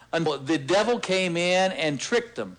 until the devil came in and tricked them.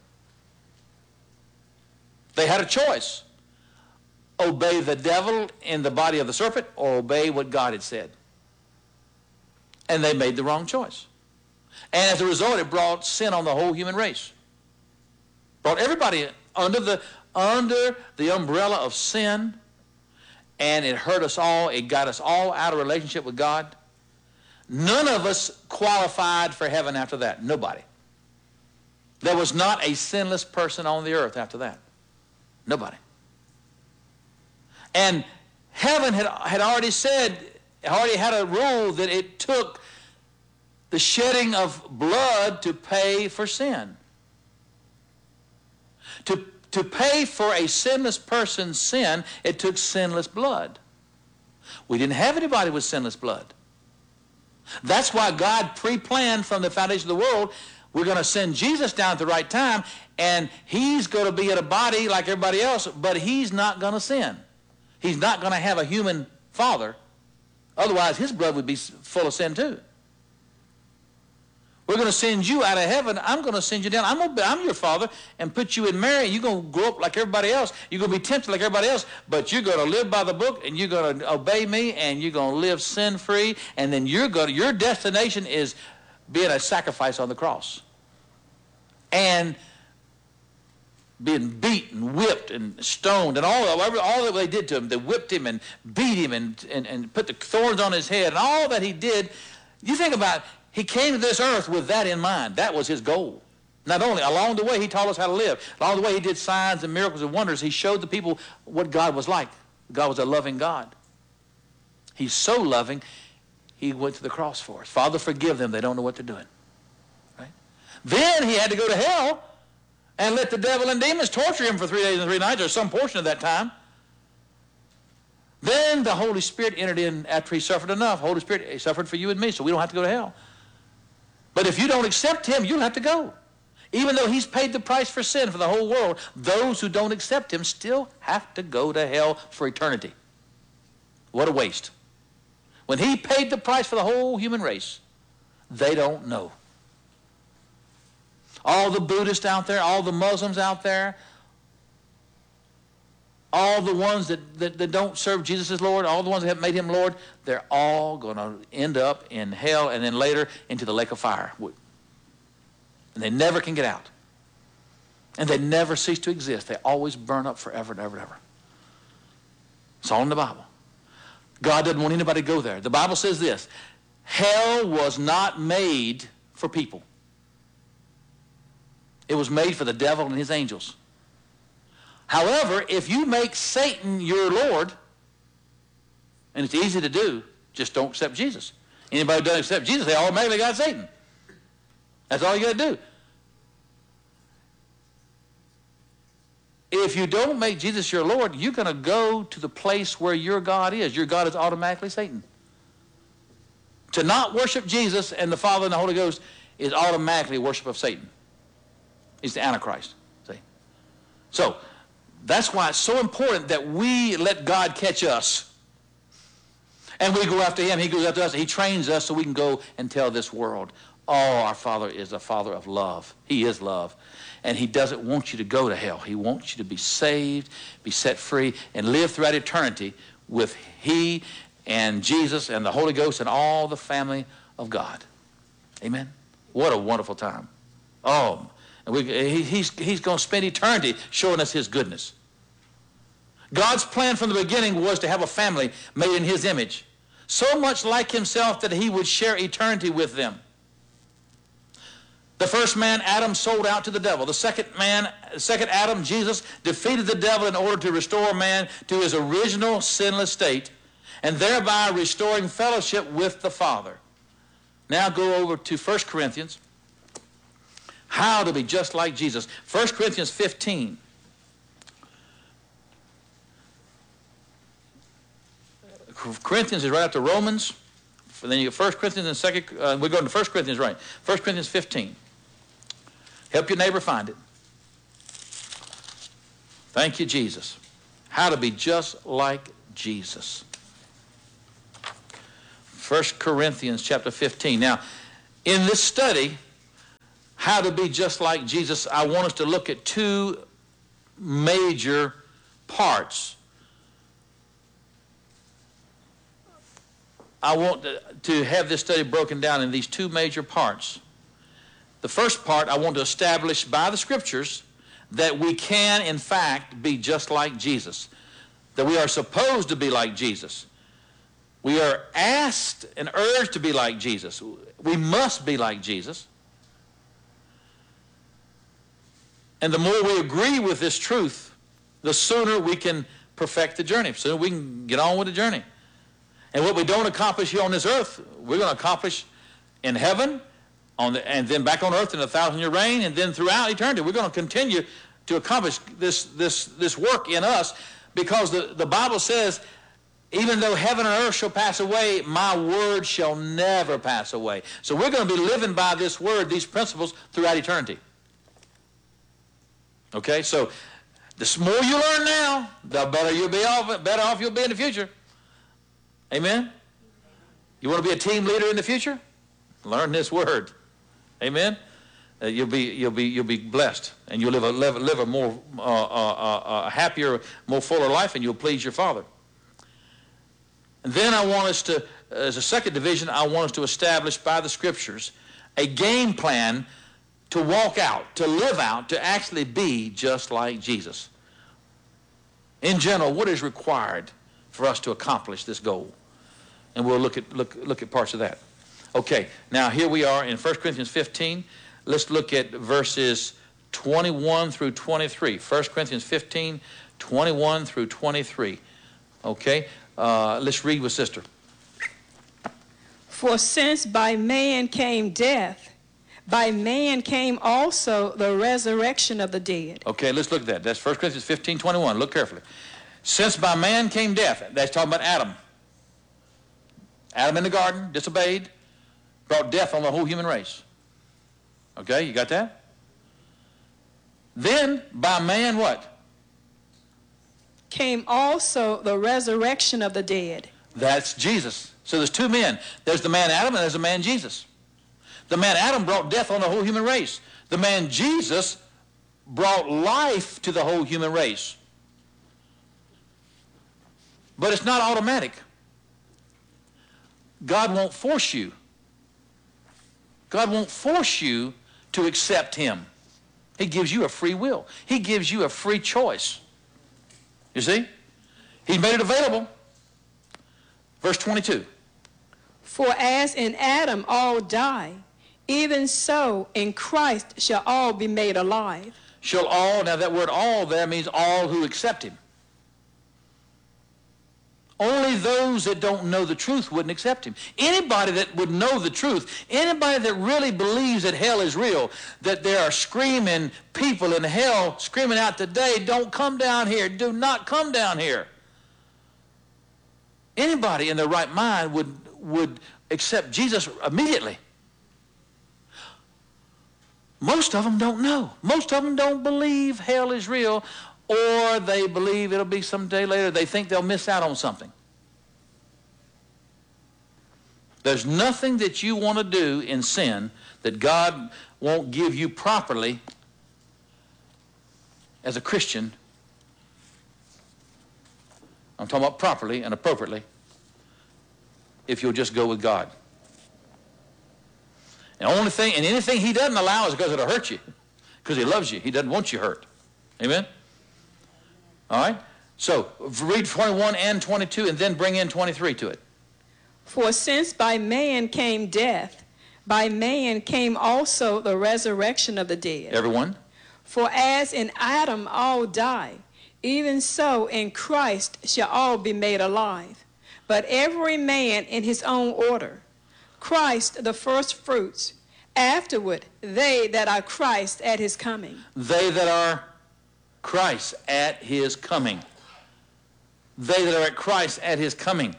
They had a choice. Obey the devil in the body of the serpent or obey what God had said. And they made the wrong choice. And as a result, it brought sin on the whole human race. Brought everybody under the umbrella of sin, and it hurt us all. It got us all out of relationship with God. None of us qualified for heaven after that. Nobody. There was not a sinless person on the earth after that. Nobody. And heaven had already had a rule that it took the shedding of blood to pay for sin. To pay for a sinless person's sin, it took sinless blood. We didn't have anybody with sinless blood. That's why God pre-planned from the foundation of the world, we're going to send Jesus down at the right time, and he's going to be in a body like everybody else, but he's not going to sin. He's not going to have a human father. Otherwise, his blood would be full of sin too. We're going to send you out of heaven. I'm going to send you down. I'm your father and put you in Mary. You're going to grow up like everybody else. You're going to be tempted like everybody else, but you're going to live by the book, and you're going to obey me, and you're going to live sin-free, and then your destination is being a sacrifice on the cross. And being beaten, whipped, and stoned, and all that they did to him. They whipped him and beat him and put the thorns on his head, and all that he did. You think about it, he came to this earth with that in mind. That was his goal. Not only, along the way, he taught us how to live. Along the way, he did signs and miracles and wonders. He showed the people what God was like. God was a loving God. He's so loving, he went to the cross for us. Father, forgive them. They don't know what they're doing. Right? Then he had to go to hell and let the devil and demons torture him for 3 days and 3 nights, or some portion of that time. Then the Holy Spirit entered in after he suffered enough. Holy Spirit, he suffered for you and me, so we don't have to go to hell. But if you don't accept him, you'll have to go. Even though he's paid the price for sin for the whole world, those who don't accept him still have to go to hell for eternity. What a waste. When he paid the price for the whole human race, they don't know. All the Buddhists out there, all the Muslims out there, all the ones that don't serve Jesus as Lord, all the ones that have made him Lord, they're all going to end up in hell and then later into the lake of fire. And they never can get out. And they never cease to exist. They always burn up forever and ever and ever. It's all in the Bible. God doesn't want anybody to go there. The Bible says this: hell was not made for people. It was made for the devil and his angels. However, if you make Satan your Lord, and it's easy to do, just don't accept Jesus. Anybody who doesn't accept Jesus, they automatically got Satan. That's all you got to do. If you don't make Jesus your Lord, you're going to go to the place where your God is. Your God is automatically Satan. To not worship Jesus and the Father and the Holy Ghost is automatically worship of Satan. He's the Antichrist. See? So, that's why it's so important that we let God catch us. And we go after him. He goes after us. He trains us so we can go and tell this world, oh, our Father is a Father of love. He is love. And he doesn't want you to go to hell. He wants you to be saved, be set free, and live throughout eternity with he and Jesus and the Holy Ghost and all the family of God. Amen? What a wonderful time. Oh, and he's going to spend eternity showing us his goodness. God's plan from the beginning was to have a family made in his image, so much like himself that he would share eternity with them. The first man, Adam, sold out to the devil. The second Adam, Jesus, defeated the devil in order to restore man to his original sinless state, and thereby restoring fellowship with the Father. Now go over to 1 Corinthians. How to be just like Jesus. 1 Corinthians 15. Corinthians is right after Romans. And then you get 1 Corinthians and 2. We're going to 1 Corinthians, right. 1 Corinthians 15. Help your neighbor find it. Thank you, Jesus. How to be just like Jesus. 1 Corinthians chapter 15. Now, in this study, how to be just like Jesus, I want us to look at two major parts. I want to have this study broken down in these two major parts. The first part, I want to establish by the Scriptures that we can, in fact, be just like Jesus, that we are supposed to be like Jesus. We are asked and urged to be like Jesus. We must be like Jesus. And the more we agree with this truth, the sooner we can perfect the journey, the sooner we can get on with the journey. And what we don't accomplish here on this earth, we're going to accomplish in heaven, and then back on earth in 1,000-year reign, and then throughout eternity. We're going to continue to accomplish this work in us, because the Bible says, even though heaven and earth shall pass away, my word shall never pass away. So we're going to be living by this word, these principles, throughout eternity. Okay, so the more you learn now, the better off you'll be in the future. Amen? You want to be a team leader in the future? Learn this word. Amen? You'll be blessed, and you'll live a more happier, more fuller life, and you'll please your Father. And then I want us to, as a second division, I want us to establish by the Scriptures a game plan to walk out, to live out, to actually be just like Jesus. In general, what is required for us to accomplish this goal? And we'll look at parts of that. Okay, now here we are in 1 Corinthians 15. Let's look at verses 21 through 23. 1 Corinthians 15, 21 through 23. Okay, let's read with Sister. For since by man came death, by man came also the resurrection of the dead. Okay, let's look at that. That's 1 Corinthians 15, 21. Look carefully. Since by man came death, that's talking about Adam. Adam in the garden, disobeyed, brought death on the whole human race. Okay, you got that? Then, by man what? Came also the resurrection of the dead. That's Jesus. So there's two men. There's the man Adam and there's the man Jesus. The man Adam brought death on the whole human race. The man Jesus brought life to the whole human race. But it's not automatic. God won't force you. God won't force you to accept him. He gives you a free will. He gives you a free choice. You see? He's made it available. Verse 22. For as in Adam all die, even so in Christ shall all be made alive. Shall all, now that word all there means all who accept him. Only those that don't know the truth wouldn't accept him. Anybody that would know the truth, anybody that really believes that hell is real, that there are screaming people in hell screaming out today, don't come down here, do not come down here. Anybody in their right mind would accept Jesus immediately. Most of them don't know. Most of them don't believe hell is real, or they believe it'll be someday later. They think they'll miss out on something. There's nothing that you want to do in sin that God won't give you properly as a Christian. I'm talking about properly and appropriately if you'll just go with God. And anything he doesn't allow is because it'll hurt you, because he loves you. He doesn't want you hurt. Amen? All right? So read 21 and 22 and then bring in 23 to it. For since by man came death, by man came also the resurrection of the dead. Everyone? For as in Adam all die, even so in Christ shall all be made alive. But every man in his own order. Christ the first fruits, afterward they that are Christ at his coming. They that are Christ at his coming. They that are at Christ at his coming.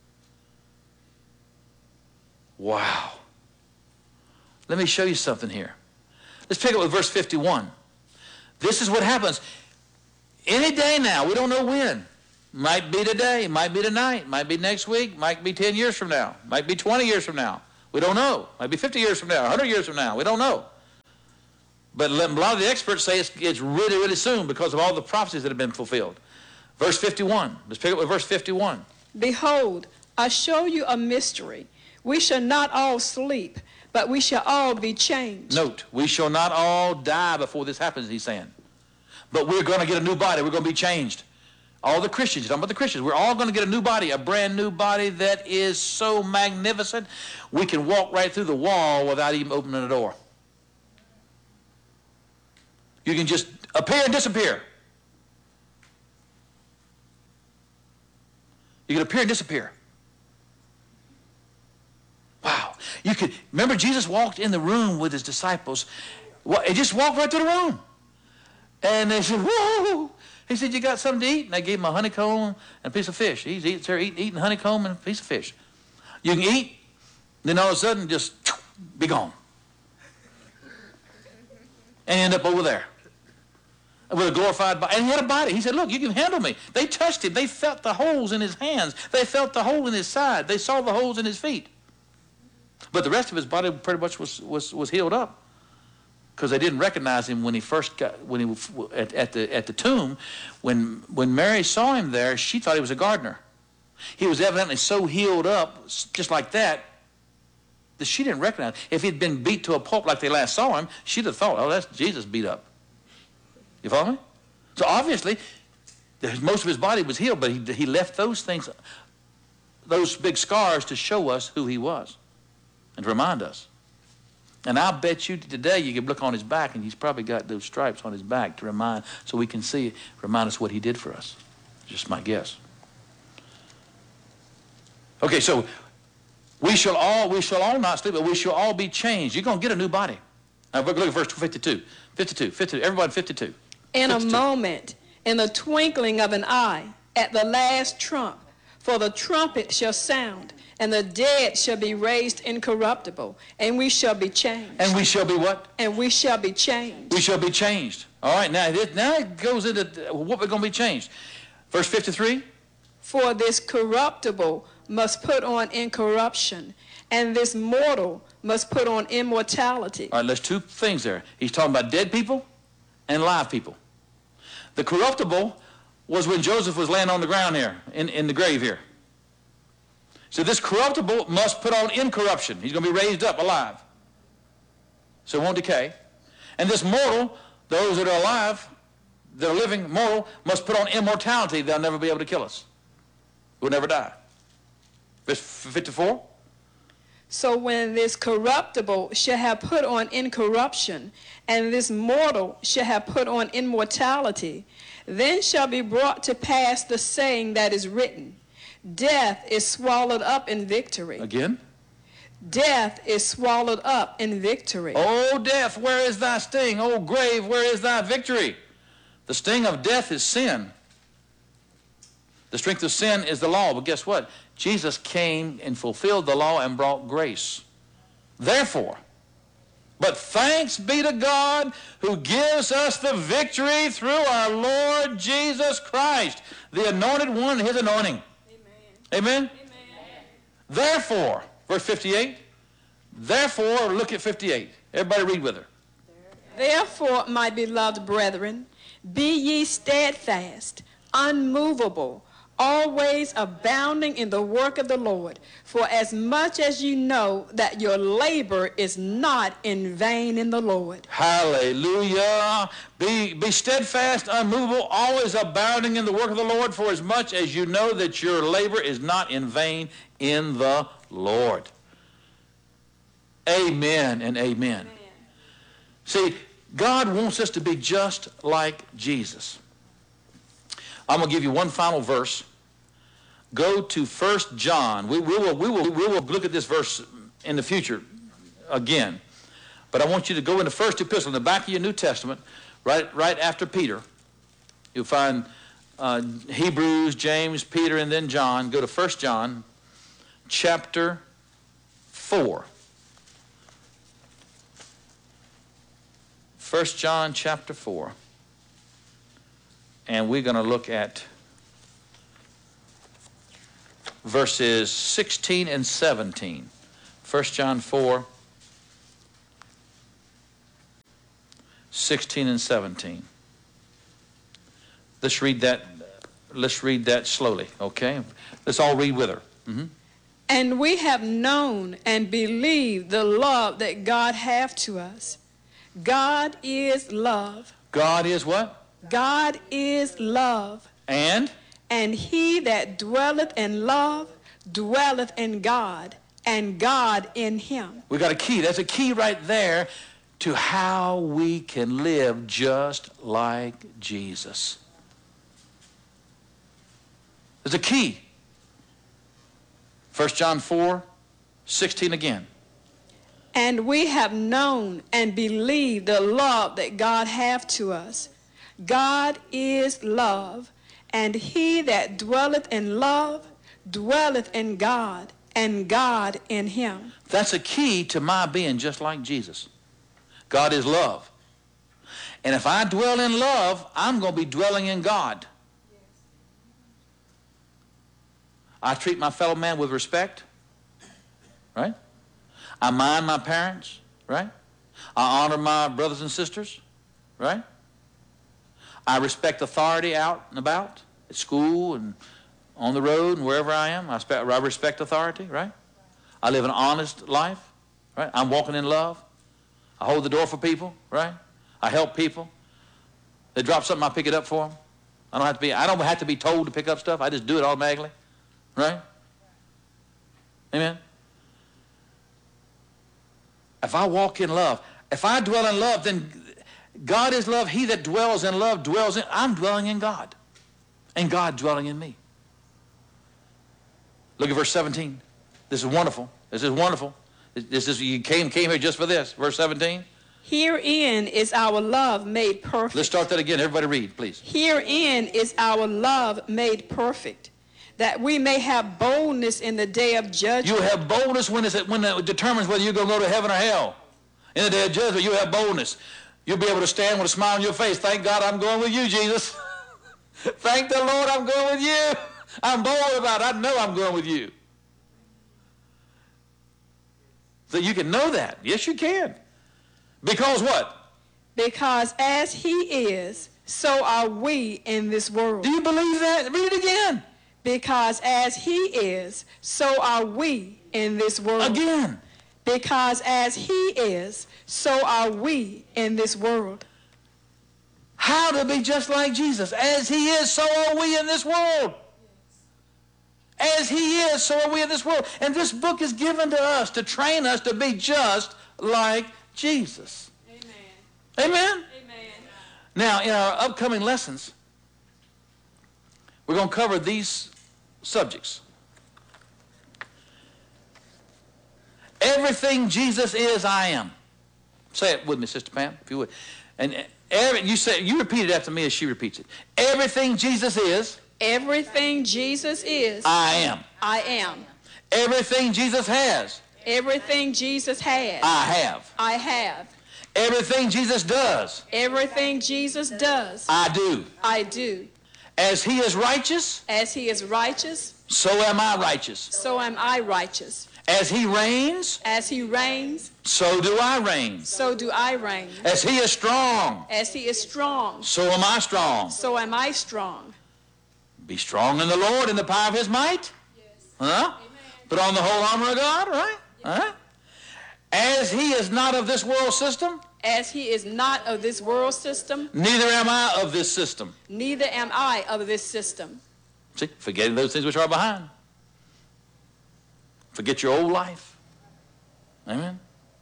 Wow. Let me show you something here. Let's pick up with verse 51. This is what happens. Any day now, we don't know when. Might be today, might be tonight, might be next week, might be 10 years from now, might be 20 years from now. We don't know. Might be 50 years from now, 100 years from now. We don't know. But a lot of the experts say it's really, really soon because of all the prophecies that have been fulfilled. Verse 51. Let's pick up with verse 51. Behold, I show you a mystery. We shall not all sleep, but we shall all be changed. Note, we shall not all die before this happens, he's saying. But we're going to get a new body. We're going to be changed. All the Christians, you're talking about the Christians, we're all going to get a new body, a brand new body that is so magnificent, we can walk right through the wall without even opening the door. You can just appear and disappear. You can appear and disappear. Wow. You could remember Jesus walked in the room with his disciples. He just walked right through the room. And they said, whoa. He said, you got something to eat? And they gave him a honeycomb and a piece of fish. He's eating honeycomb and a piece of fish. You can eat, then all of a sudden just be gone. And end up over there with a glorified body. And he had a body. He said, look, you can handle me. They touched him. They felt the holes in his hands. They felt the hole in his side. They saw the holes in his feet. But the rest of his body pretty much was healed up, because they didn't recognize him when he first got at the tomb. When Mary saw him there, she thought he was a gardener. He was evidently so healed up, just like that she didn't recognize him. If he'd been beat to a pulp like they last saw him, she'd have thought, oh, that's Jesus beat up. You follow me? So obviously, most of his body was healed, but he left those things, those big scars, to show us who he was and to remind us. And I'll bet you today you can look on his back, and he's probably got those stripes on his back to remind, so we can see, remind us what he did for us. Just my guess. Okay, so we shall all not sleep, but we shall all be changed. You're going to get a new body. Now look at verse 52. 52. Everybody 52. In 52. a moment, in the twinkling of an eye, at the last trump, for the trumpet shall sound, and the dead shall be raised incorruptible, and we shall be changed. And we shall be what? And we shall be changed. We shall be changed. All right, now it goes into what we're going to be changed. Verse 53. For this corruptible must put on incorruption, and this mortal must put on immortality. All right, there's two things there. He's talking about dead people and live people. The corruptible was when Joseph was laying on the ground here, in the grave here. So this corruptible must put on incorruption. He's going to be raised up alive, so it won't decay. And this mortal, those that are alive, that are living, mortal, must put on immortality. They'll never be able to kill us. We'll never die. Verse 54. So when this corruptible shall have put on incorruption, and this mortal shall have put on immortality, then shall be brought to pass the saying that is written, death is swallowed up in victory. Again? Death is swallowed up in victory. O death, where is thy sting? O grave, where is thy victory? The sting of death is sin. The strength of sin is the law. But guess what? Jesus came and fulfilled the law and brought grace. Therefore, but thanks be to God who gives us the victory through our Lord Jesus Christ, the anointed one, his anointing. Amen? Amen? Therefore, verse 58, therefore, look at 58. Everybody read with her. Therefore, my beloved brethren, be ye steadfast, unmovable, always abounding in the work of the Lord, for as much as you know that your labor is not in vain in the Lord. Hallelujah. Be steadfast, unmovable, always abounding in the work of the Lord, for as much as you know that your labor is not in vain in the Lord. Amen and amen. See, God wants us to be just like Jesus. I'm going to give you one final verse. Go to 1 John. We will look at this verse in the future again. But I want you to go in the first epistle in the back of your New Testament, right after Peter. You'll find Hebrews, James, Peter, and then John. Go to 1 John chapter 4. 1 John chapter 4. And we're going to look at verses 16 and 17. 1 John 4, 16 and 17. Let's read that slowly, okay? Let's all read with her. And we have known and believed the love that God hath to us. God is love. God is what? God is love. And he that dwelleth in love dwelleth in God, and God in him. we got a key. That's a key right there to how we can live just like Jesus. There's a key. 1 John 4:16 again. And we have known and believed the love that God hath to us. God is love, and he that dwelleth in love dwelleth in God, and God in him. That's a key to my being just like Jesus. God is love. And if I dwell in love, I'm going to be dwelling in God. I treat my fellow man with respect, right? I mind my parents, right? I honor my brothers and sisters, right? I respect authority out and about, at school and on the road and wherever I am. I respect authority, right? I live an honest life, right? I'm walking in love. I hold the door for people, right? I help people. They drop something, I pick it up for them. I don't have to be told to pick up stuff. I just do it automatically, right? Amen. If I walk in love, if I dwell in love, then God is love. He that dwells in love dwells in. I'm dwelling in God, and God dwelling in me. Look at verse 17. This is wonderful. This is wonderful. You came here just for this. Verse 17. Herein is our love made perfect. Let's start that again. Everybody read, please. Herein is our love made perfect, that we may have boldness in the day of judgment. You have boldness when it determines whether you're going to go to heaven or hell. In the day of judgment, you have boldness. You'll be able to stand with a smile on your face. Thank God I'm going with you, Jesus. Thank the Lord I'm going with you. I'm bold about it. I know I'm going with you. So you can know that. Yes, you can. Because what? Because as he is, so are we in this world. Do you believe that? Read it again. Because as he is, so are we in this world. Again. Because as he is, so are we in this world. How to be just like Jesus? As he is, so are we in this world. As he is, so are we in this world. And this book is given to us to train us to be just like Jesus. Amen. Amen? Amen. Now, in our upcoming lessons, we're going to cover these subjects. Everything Jesus is, I am. Say it with me, Sister Pam, if you would. And you repeat it after me as she repeats it. Everything Jesus is, Everything Jesus is, I am. I am. Everything Jesus has, Everything Jesus has, I have. I have. Everything Jesus does, Everything Jesus does, I do. I do. As he is righteous, As he is righteous, so am I righteous. so am I righteous. As he reigns, As he reigns, so do I reign. so do I reign. As he is strong, As he is strong, so am I strong. so am I strong. Be strong in the Lord in the power of his might. Huh? Put on the whole armor of God, right? Huh? As he is not of this world system, As he is not of this world system, neither am I of this system. neither am I of this system. See, forgetting those things which are behind. Forget your old life. Amen.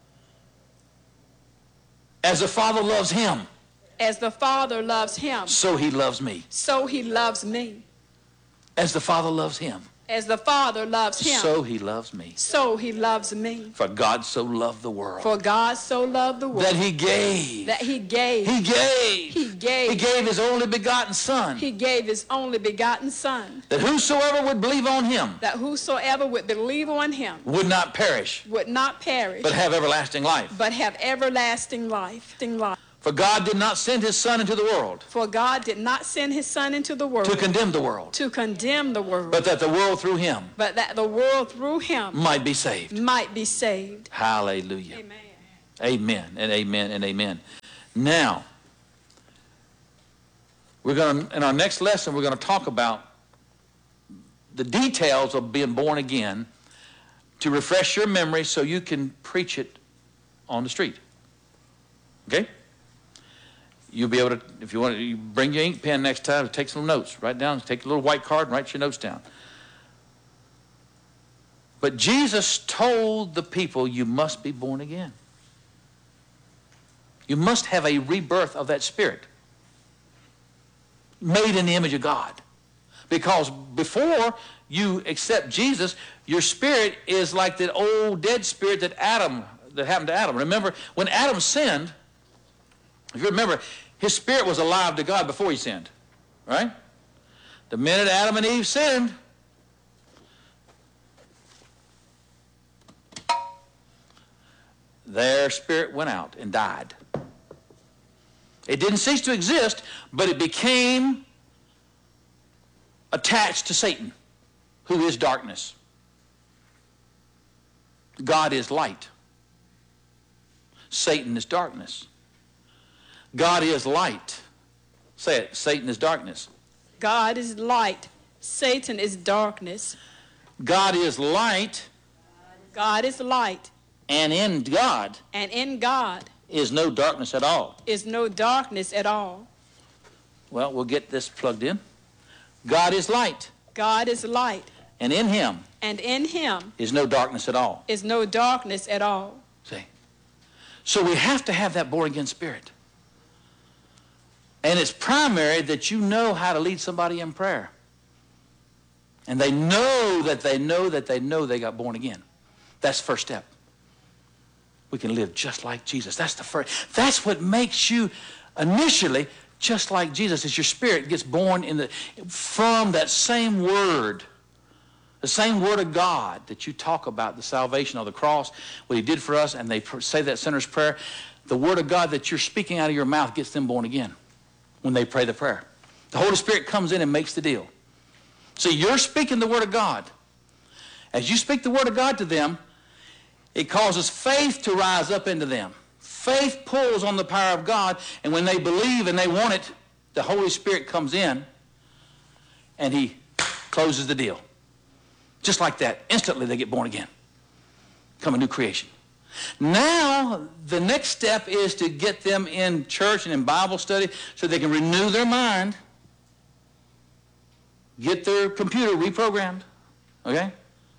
As the Father loves him, As the Father loves him, so he loves me. so he loves me. As the Father loves him, As the Father loves him, so he loves me. so he loves me. For God so loved the world For God so loved the world that he gave. that he gave. He gave. He gave. He gave his only begotten Son, He gave his only begotten Son, that whosoever would believe on him that whosoever would believe on him would not perish, would not perish, but have everlasting life. but have everlasting life. For God did not send his Son into the world For God did not send his Son into the world to condemn the world, to condemn the world, but that the world through him but that the world through him might be saved. might be saved. Hallelujah. Amen. Amen and amen and amen. Now, we're going to, in our next lesson, we're going to talk about the details of being born again to refresh your memory so you can preach it on the street. Okay? You'll be able to, if you want to, you bring your ink pen next time, take some notes, write down, take a little white card and write your notes down. But Jesus told the people, you must be born again. You must have a rebirth of that spirit, made in the image of God. Because before you accept Jesus, your spirit is like that old dead spirit that happened to Adam. Remember, when Adam sinned, if you remember, his spirit was alive to God before he sinned, right? The minute Adam and Eve sinned, their spirit went out and died. It didn't cease to exist, but it became attached to Satan, who is darkness. God is light. Satan is darkness. God is light. Say it. Satan is darkness. God is light. Satan is darkness. God is light. God is light. And in God. And in God. Is no darkness at all. Is no darkness at all. Well, we'll get this plugged in. God is light. God is light. And in him. And in him. Is no darkness at all. Is no darkness at all. See? So we have to have that born again spirit. And it's primary that you know how to lead somebody in prayer. And they know that they know that they know they got born again. That's the first step. We can live just like Jesus. That's the first. That's what makes you initially just like Jesus, as your spirit gets born from that same word, the same word of God that you talk about, the salvation of the cross, what he did for us, and they say that sinner's prayer. The word of God that you're speaking out of your mouth gets them born again when they pray the prayer. The Holy Spirit comes in and makes the deal. See, you're speaking the word of God. As you speak the word of God to them, it causes faith to rise up into them. Faith pulls on the power of God, and when they believe and they want it, the Holy Spirit comes in and he closes the deal. Just like that, instantly they get born again. Become a new creation. Now, the next step is to get them in church and in Bible study so they can renew their mind, get their computer reprogrammed, okay?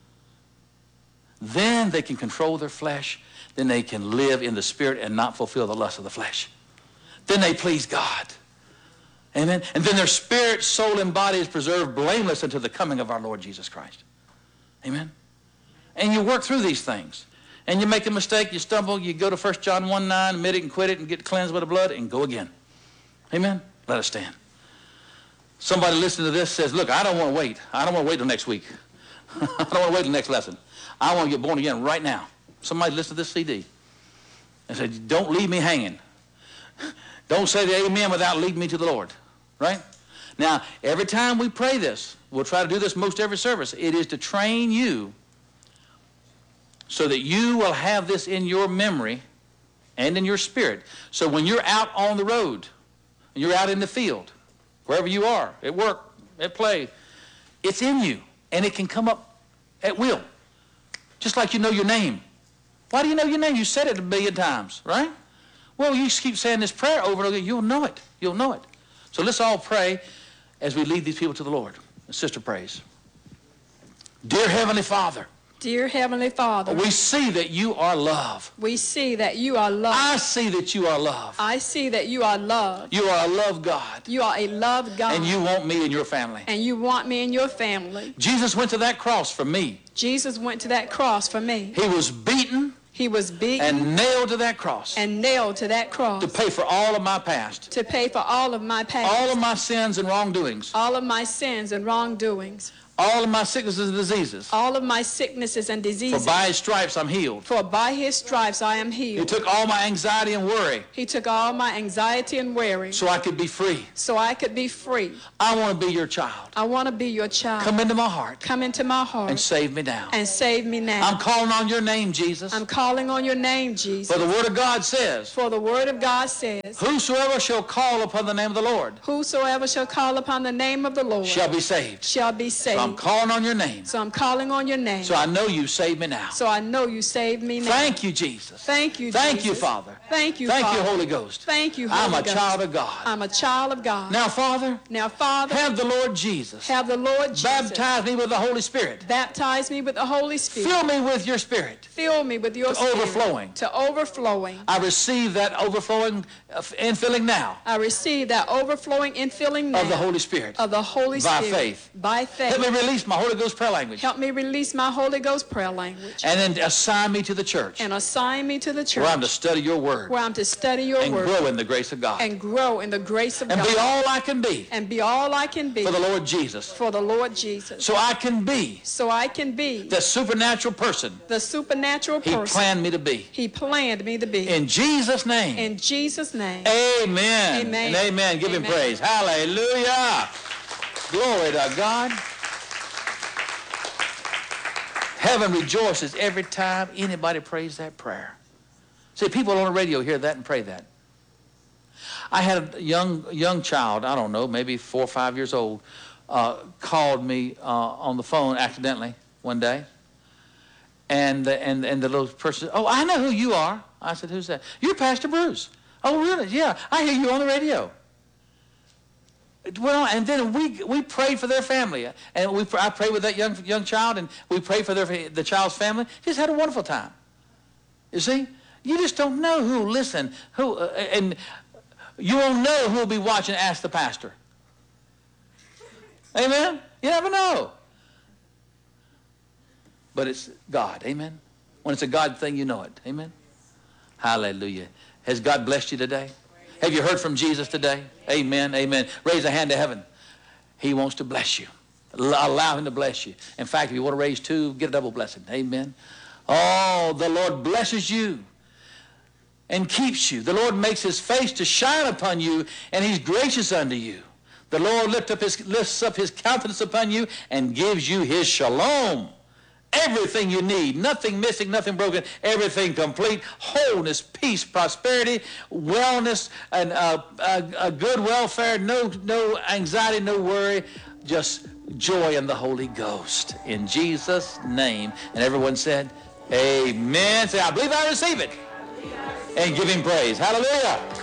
Then they can control their flesh. Then they can live in the Spirit and not fulfill the lust of the flesh. Then they please God. Amen? And then their spirit, soul, and body is preserved blameless until the coming of our Lord Jesus Christ. Amen? And you work through these things. And you make a mistake, you stumble, you go to 1 John 1:9, admit it and quit it and get cleansed by the blood and go again. Amen? Let us stand. Somebody listening to this says, look, I don't want to wait. I don't want to wait till next week. I don't want to wait till next lesson. I want to get born again right now. Somebody listen to this CD and say, don't leave me hanging. Don't say the amen without leading me to the Lord. Right? Now, every time we pray this, we'll try to do this most every service. It is to train you so that you will have this in your memory and in your spirit. So when you're out on the road, and you're out in the field, wherever you are, at work, at play, it's in you, and it can come up at will. Just like you know your name. Why do you know your name? You said it 1,000,000 times, right? Well, you just keep saying this prayer over and over again. You'll know it. You'll know it. So let's all pray as we lead these people to the Lord. The sister prays. Dear Heavenly Father. Dear Heavenly Father. We see that you are love. We see that you are love. I see that you are love. I see that you are love. You are a love God. You are a love God. And you want me in your family. And you want me in your family. Jesus went to that cross for me. Jesus went to that cross for me. He was beaten. He was beaten. And nailed to that cross. And nailed to that cross. To pay for all of my past. To pay for all of my past. All of my sins and wrongdoings. All of my sins and wrongdoings. all of my sicknesses and diseases. all of my sicknesses and For diseases. by his stripes I'm healed. For by his stripes I am He healed. took all my anxiety and worry He took all my anxiety and worry so I could be free. so I could be free. I want to be your child. I want to be your child. Come into my heart Come into my heart and save me now. and save me now. I'm calling on your name, Jesus. I'm calling on your name, Jesus. For the word of God says, For the word of God says, whosoever shall call upon the name of the Lord whosoever shall call upon the name of the Lord shall be saved. shall be saved. So I'm calling on your name. So I'm calling on your name. So I know you saved me now. So I know you saved me now. Thank you, Jesus. Thank you, Thank you, Jesus. Father. Thank you, Thank Father. you, Holy Ghost. Thank you, I'm Holy a Ghost. child of God. I'm a child of God. Now, Father, Now, Father, have the Lord Jesus have the Lord Jesus baptize me with the Holy Spirit. baptize me with the Holy Spirit. Fill me with your Spirit. Fill me with your To Spirit. overflowing. To overflowing. I receive that overflowing infilling now I receive that overflowing infilling now of the Holy Spirit. of the Holy By Spirit. faith. By faith. Let me release my Holy Ghost prayer language Help me release my Holy Ghost prayer language and then assign me to the church and assign me to the church where I'm to study your word where I'm to study your and word grow in the grace of God and grow in the grace of and God be all I can be and be all I can be for the Lord Jesus. for the Lord Jesus. So I can be So I can be the supernatural person the supernatural He person planned me to be. He planned me to be. In Jesus' name. In Jesus' name. Amen. Amen. And amen. Give him Amen. praise. Hallelujah. Glory to God. Heaven rejoices every time anybody prays that prayer. See, people on the radio hear that and pray that. I had a young child, I don't know, maybe 4 or 5 years old, called me on the phone accidentally one day. And the little person said, "Oh, I know who you are." I said, "Who's that?" "You're Pastor Bruce." "Oh, really?" "Yeah, I hear you on the radio." Well, and then we prayed for their family, and I prayed with that young child, and we prayed for the child's family. Just had a wonderful time. You see, you just don't know who will listen, and you won't know who will be watching. Ask the pastor. Amen. You never know. But it's God. Amen. When it's a God thing, you know it. Amen. Hallelujah. Has God blessed you today? Have you heard from Jesus today? Amen. Amen. Raise a hand to heaven. He wants to bless you. Allow him to bless you. In fact, if you want to raise 2, get a double blessing. Amen. Oh, the Lord blesses you and keeps you. The Lord makes his face to shine upon you, and he's gracious unto you. The Lord lifts up his countenance upon you and gives you his shalom. Everything you need, nothing missing, nothing broken, everything complete, wholeness, peace, prosperity, wellness, and a good welfare, no anxiety, no worry, just joy in the Holy Ghost. In Jesus' name. And everyone said, amen. Say, I believe I receive it. And give him praise. Hallelujah.